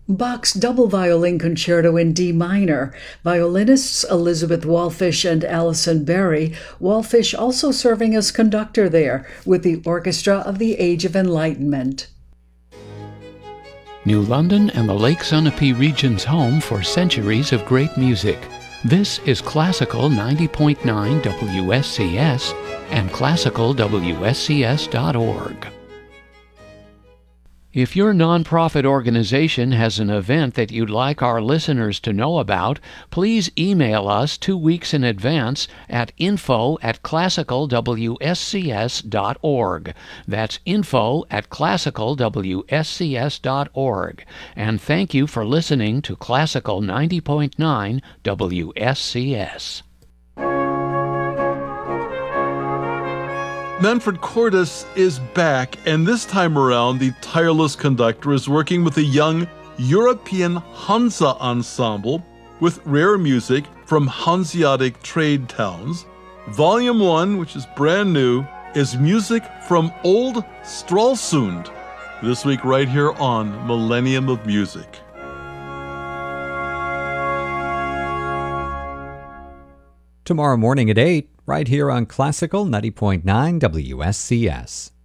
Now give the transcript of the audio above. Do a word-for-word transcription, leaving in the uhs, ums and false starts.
Bach's Double Violin Concerto in D minor. Violinists Elizabeth Wallfish and Alison Berry, Wallfish also serving as conductor there with the Orchestra of the Age of Enlightenment. New London and the Lake Sunapee region's home for centuries of great music. This is Classical ninety point nine W S C S and classical W S C S dot org. If your nonprofit organization has an event that you'd like our listeners to know about, please email us two weeks in advance at info at classical W S C S dot org. That's info at classical W S C S dot org. And thank you for listening to Classical ninety point nine W S C S. Manfred Cordes is back, and this time around, the tireless conductor is working with a young European Hansa ensemble with rare music from Hanseatic trade towns. Volume one, which is brand new, is music from Old Stralsund. This week right here on Millennium of Music. Tomorrow morning at eight, right here on Classical ninety point nine W S C S.